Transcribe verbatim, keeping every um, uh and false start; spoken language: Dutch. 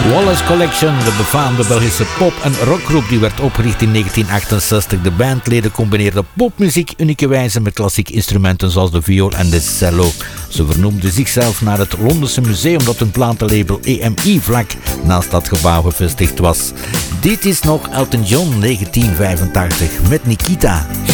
Wallace Collection, de befaamde Belgische pop- en rockgroep die werd opgericht in negentien achtenzestig. De bandleden combineerden popmuziek unieke wijze met klassieke instrumenten zoals de viool en de cello. Ze vernoemden zichzelf naar het Londense museum dat hun platenlabel E M I vlak naast dat gebouw gevestigd was. Dit is nog Elton John negentien vijfentachtig met Nikita.